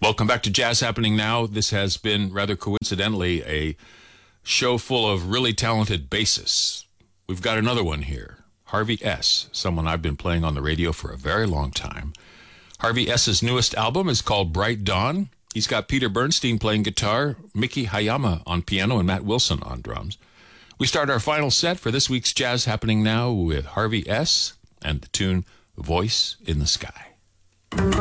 Welcome back to Jazz Happening Now. This has been, rather coincidentally, a show full of really talented bassists. We've got another one here. Harvey S., someone I've been playing on the radio for a very long time. Harvey S.'s newest album is called Bright Dawn. He's got Peter Bernstein playing guitar, Miki Hayama on piano, and Matt Wilson on drums. We start our final set for this week's Jazz Happening Now with Harvey S. and the tune Voice in the Sky.